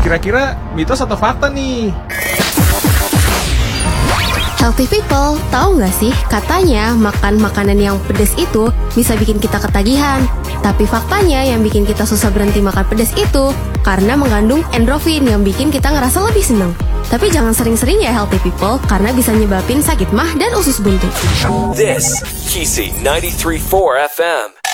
Kira-kira mitos atau fakta nih? Healthy people, tahu nggak sih, katanya makan makanan yang pedas itu bisa bikin kita ketagihan. Tapi faktanya yang bikin kita susah berhenti makan pedas itu karena mengandung endorfin yang bikin kita ngerasa lebih seneng. Tapi jangan sering-sering ya healthy people, karena bisa nyebabin sakit mah dan usus buntu. This, Kisi 93.4 FM.